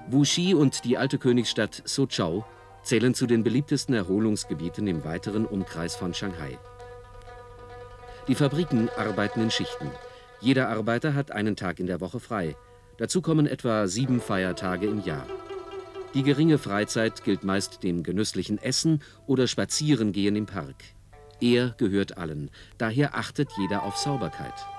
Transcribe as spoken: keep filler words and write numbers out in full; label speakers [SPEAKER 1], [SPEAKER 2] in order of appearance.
[SPEAKER 1] Wuxi und die alte Königsstadt Suzhou zählen zu den beliebtesten Erholungsgebieten im weiteren Umkreis von Shanghai. Die Fabriken arbeiten in Schichten. Jeder Arbeiter hat einen Tag in der Woche frei. Dazu kommen etwa sieben Feiertage im Jahr. Die geringe Freizeit gilt meist dem genüsslichen Essen oder Spazierengehen im Park. Er gehört allen, daher achtet jeder auf Sauberkeit.